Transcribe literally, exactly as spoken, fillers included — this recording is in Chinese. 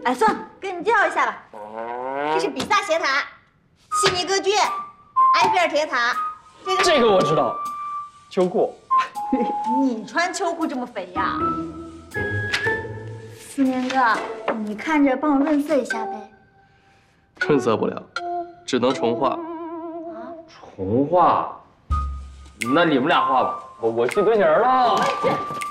哎，算了，给你们介绍一下吧。这是比萨斜塔、悉尼歌剧、埃菲尔铁塔。这个这个我知道，秋裤。 你穿秋裤这么肥呀？思明哥，你看着帮我润色一下呗。 润色不了，只能重画。 啊？ 重画？那你们俩画吧，我我去蹲人了。